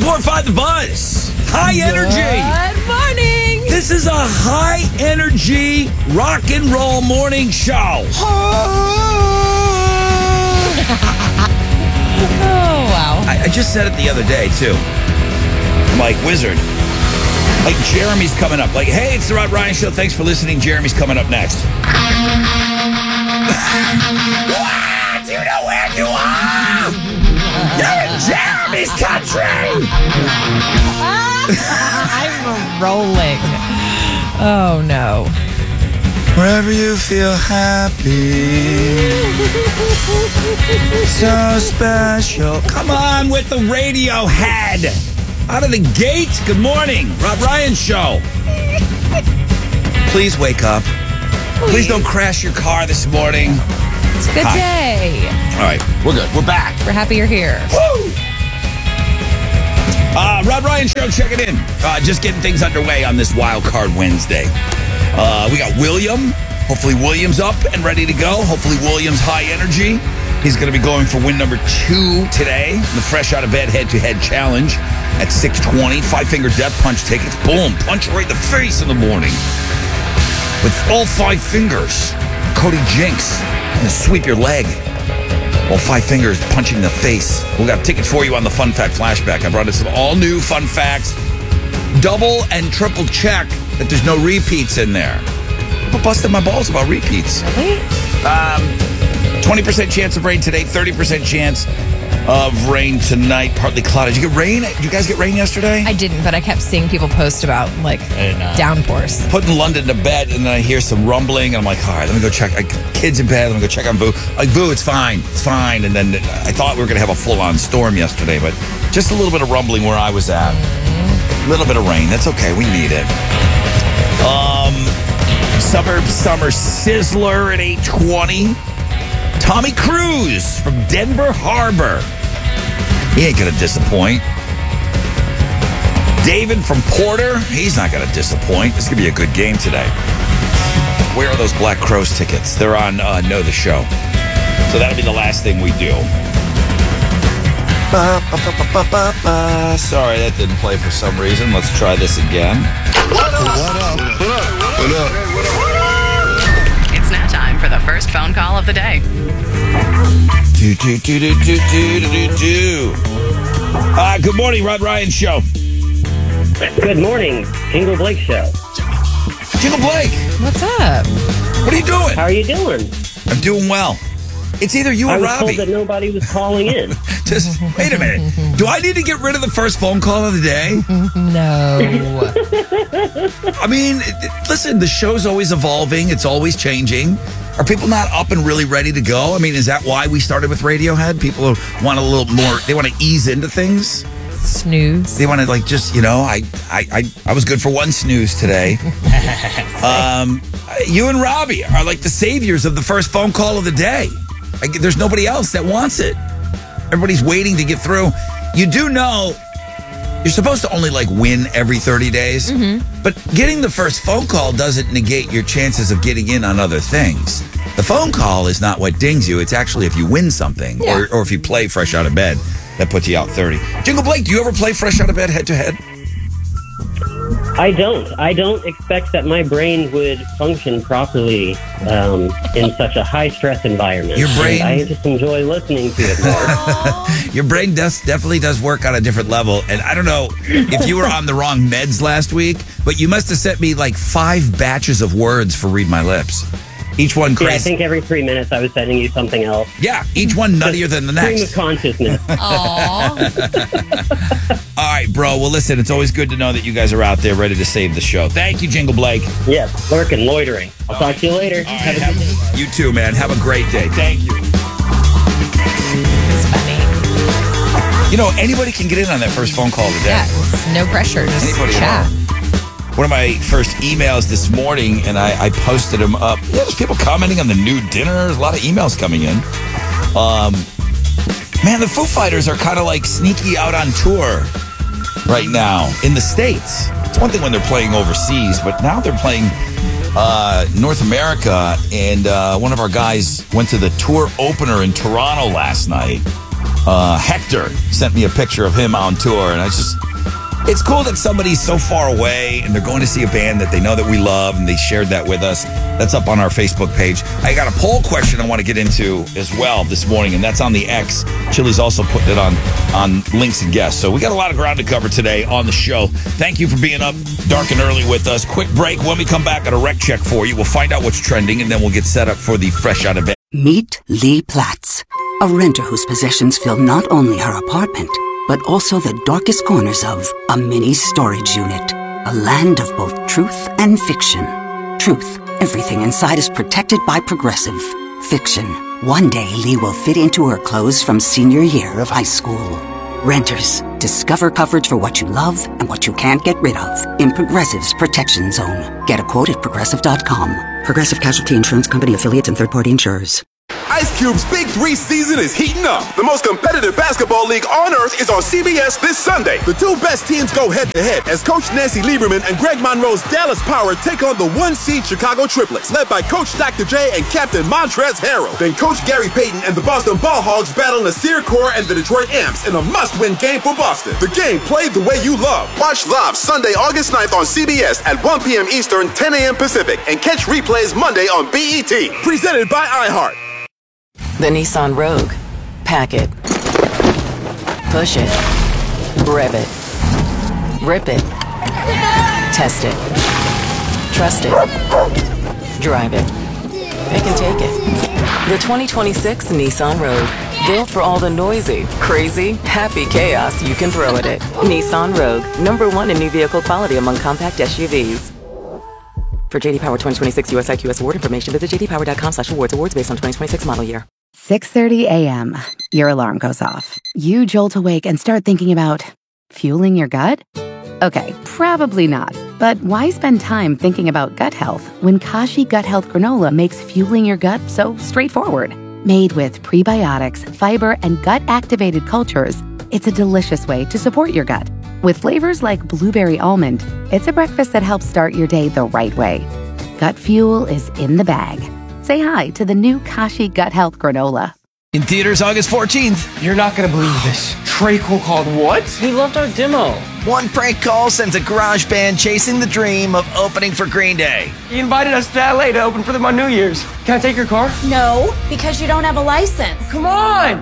94.5 The Buzz. High energy. Good morning. This is a high energy rock and roll morning show. Oh, wow. I just said it the other day, too. I'm like, Wizard. Like, Jeremy's coming up. Like, hey, it's the Rod Ryan Show. Thanks for listening. Jeremy's coming up next. What? Do you know where you are? You're in Jeremy's country. I'm rolling. Oh, no. Wherever you feel happy, so special. Come on with the Radiohead. Out of the gate. Good morning. Rob Ryan Show. Please wake up. Please don't crash your car this morning. It's a good day. All right. We're good. We're back. We're happy you're here. Woo! Rob Ryan Show checking in. Just getting things underway on this Wild Card Wednesday. We got William. Hopefully William's up and ready to go. Hopefully William's high energy. He's going to be going for win number 2 today. The Fresh Out of Bed Head-to-Head Challenge at 6:20. 5-finger death punch tickets. Boom. Punch right in the face in the morning. With all 5 fingers. Cody Jinks. And sweep your leg. All 5 fingers punching the face. We got tickets for you on the Fun Fact Flashback. I brought in some all-new fun facts. Double and triple check that there's no repeats in there. People busted my balls about repeats. Really? 20% chance of rain today, 30% chance of rain tonight, partly cloudy. Did you get rain? Did you guys get rain yesterday? I didn't, but I kept seeing people post about, downpours. Putting London to bed, and then I hear some rumbling, and I'm like, all right, let me go check. Kids in bed, let me go check on Boo. Like, Boo, it's fine. It's fine. And then I thought we were going to have a full-on storm yesterday, but just a little bit of rumbling where I was at. A little bit of rain. That's okay. We need it. Suburb Summer Sizzler at 8:20. Tommy Cruise from Denver Harbor. He ain't going to disappoint. David from Porter. He's not going to disappoint. This is going to be a good game today. Where are those Black Crows tickets? They're on Know the Show. So that'll be the last thing we do. Sorry, that didn't play for some reason. Let's try this again. What up? It's now time for the first phone call of the day. Good morning, Rod Ryan Show. Good morning, Jingle Blake Show. Jingle Blake. What's up? What are you doing? How are you doing? I'm doing well. It's either you or I was Robbie. told that nobody was calling in. Just wait a minute. Do I need to get rid of the first phone call of the day? No. I mean, listen, the show's always evolving. It's always changing. Are people not up and really ready to go? I mean, is that why we started with Radiohead? People want a little more, they want to ease into things. Snooze. They want to like just, I was good for one snooze today. You and Robbie are like the saviors of the first phone call of the day. Like, there's nobody else that wants it. Everybody's waiting to get through. You do know you're supposed to only win every 30 days. Mm-hmm. But getting the first phone call doesn't negate your chances of getting in on other things. The phone call is not what dings you. It's actually if you win something or if you play Fresh Out of Bed, that puts you out 30. Jingle Blake, do you ever play Fresh Out of Bed head-to-head? I don't expect that my brain would function properly in such a high-stress environment. Your brain... And I just enjoy listening to it more. Your brain definitely does work on a different level. And I don't know if you were on the wrong meds last week, but you must have sent me 5 batches of words for Read My Lips. Each one crazy. Yeah, I think every 3 minutes I was sending you something else. Yeah, each one nuttier than the next. Stream of consciousness. Aww. All right, bro. Well, listen, it's always good to know that you guys are out there ready to save the show. Thank you, Jingle Blake. Yes, lurking, loitering. I'll talk to you later. Have a good day. You too, man. Have a great day. Thank you. It's funny. Anybody can get in on that first phone call of the day. Yeah, it's no pressure. Just Anybody chat. at all. One of my first emails this morning, and I posted them up. Yeah, there's people commenting on the new dinner. There's a lot of emails coming in. Man, the Foo Fighters are kind of sneaky out on tour right now in the States. It's one thing when they're playing overseas, but now they're playing North America. And one of our guys went to the tour opener in Toronto last night. Hector sent me a picture of him on tour, and it's cool that somebody's so far away and they're going to see a band that they know that we love, and they shared that with us. That's up on our Facebook page. I got a poll question I want to get into as well this morning, and that's on the X. Chili's also putting it on links and guests. So we got a lot of ground to cover today on the show. Thank you for being up dark and early with us. Quick break. When we come back, got a rec check for you. We'll find out what's trending, and then we'll get set up for the Fresh Out of Bed. Meet Lee Platts, a renter whose possessions fill not only her apartment, but also the darkest corners of a mini storage unit. A land of both truth and fiction. Truth, everything inside is protected by Progressive. Fiction, one day Lee will fit into her clothes from senior year of high school. Renters, discover coverage for what you love and what you can't get rid of in Progressive's Protection Zone. Get a quote at Progressive.com. Progressive Casualty Insurance Company affiliates and third-party insurers. Ice Cube's Big 3 season is heating up. The most competitive basketball league on earth is on CBS this Sunday. The two best teams go head-to-head as Coach Nancy Lieberman and Greg Monroe's Dallas Power take on the one-seed Chicago Triplets, led by Coach Dr. J and Captain Montrezl Harrell. Then Coach Gary Payton and the Boston Ball Hogs battle Nasir Kaur and the Detroit Amps in a must-win game for Boston. The game played the way you love. Watch live Sunday, August 9th on CBS at 1 p.m. Eastern, 10 a.m. Pacific, and catch replays Monday on BET. Presented by iHeart. The Nissan Rogue. Pack it. Push it. Rev it. Rip it. Test it. Trust it. Drive it. Pick and take it. The 2026 Nissan Rogue. Built for all the noisy, crazy, happy chaos you can throw at it. Nissan Rogue. #1 in new vehicle quality among compact SUVs. For JD Power 2026 US IQS award information, visit jdpower.com/awards. Awards based on 2026 model year. 6:30 a.m. Your alarm goes off. You jolt awake and start thinking about fueling your gut? Okay, probably not. But why spend time thinking about gut health when Kashi Gut Health Granola makes fueling your gut so straightforward? Made with prebiotics, fiber, and gut-activated cultures, it's a delicious way to support your gut. With flavors like blueberry almond, it's a breakfast that helps start your day the right way. Gut Fuel is in the bag. Say hi to the new Kashi Gut Health Granola. In theaters August 14th. You're not going to believe this. Treacle called what? He loved our demo. One prank call sends a garage band chasing the dream of opening for Green Day. He invited us to LA to open for them on New Year's. Can I take your car? No, because you don't have a license. Come on!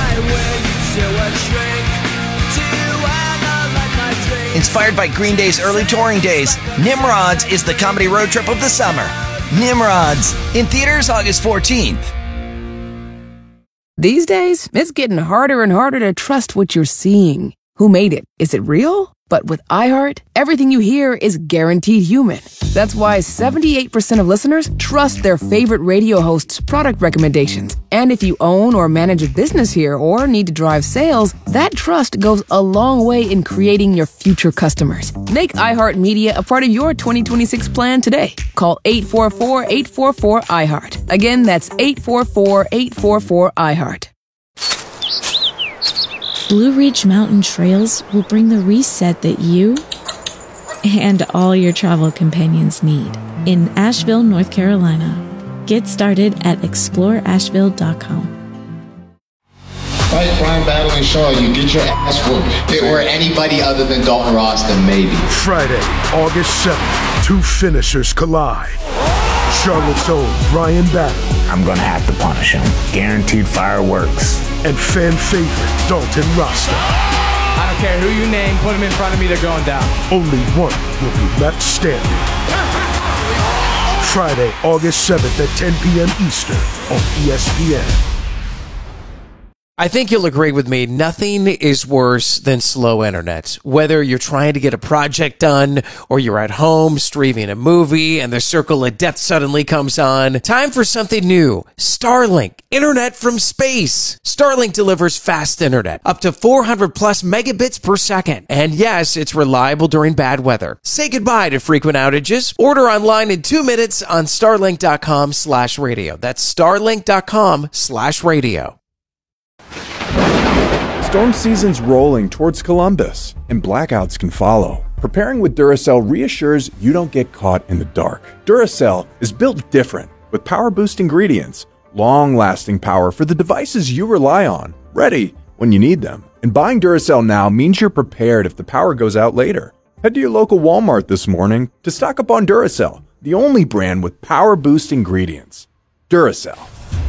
Inspired by Green Day's early touring days, Nimrods is the comedy road trip of the summer. Nimrods, in theaters August 14th. These days, it's getting harder and harder to trust what you're seeing. Who made it? Is it real? But with iHeart, everything you hear is guaranteed human. That's why 78% of listeners trust their favorite radio hosts' product recommendations. And if you own or manage a business here or need to drive sales, that trust goes a long way in creating your future customers. Make iHeartMedia a part of your 2026 plan today. Call 844-844-iHeart. Again, that's 844-844-iHeart. Blue Ridge Mountain Trails will bring the reset that you and all your travel companions need in Asheville, North Carolina. Get started at exploreasheville.com. Fight crime, battling Shaw, you get your ass whooped. If it were anybody other than Dalton Ross, then maybe. Friday, August 7th, two finishers collide. Charlotte's own Brian Battle. I'm gonna have to punish him. Guaranteed fireworks. And fan favorite Dalton Rasta. I don't care who you name, put him in front of me, they're going down. Only one will be left standing. Friday, August 7th at 10 p.m. Eastern on ESPN. I think you'll agree with me, nothing is worse than slow internet. Whether you're trying to get a project done or you're at home streaming a movie and the circle of death suddenly comes on, time for something new. Starlink, internet from space. Starlink delivers fast internet, up to 400 plus megabits per second. And yes, it's reliable during bad weather. Say goodbye to frequent outages. Order online in 2 minutes on starlink.com/radio. That's starlink.com/radio. Storm season's rolling towards Columbus, and blackouts can follow. Preparing with Duracell reassures you don't get caught in the dark. Duracell is built different, with power boost ingredients, long-lasting power for the devices you rely on, ready when you need them. And buying Duracell now means you're prepared if the power goes out later. Head to your local Walmart this morning to stock up on Duracell, the only brand with power boost ingredients. Duracell.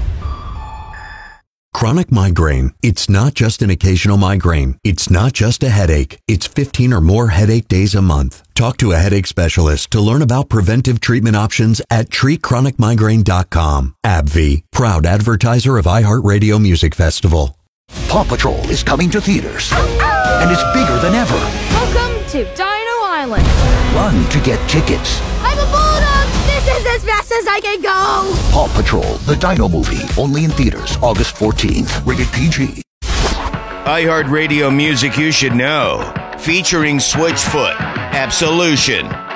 Chronic migraine. It's not just an occasional migraine. It's not just a headache. It's 15 or more headache days a month. Talk to a headache specialist to learn about preventive treatment options at treatchronicmigraine.com. AbbVie, proud advertiser of iHeartRadio Music Festival. Paw Patrol is coming to theaters, and it's bigger than ever. Welcome to Dino Island. Run to get tickets. I'm a bulldog. This is as fast as I can go. Paw Patrol, the Dino movie, only in theaters August 14th. Rated PG. iHeartRadio Music You Should Know, featuring Switchfoot, Absolution,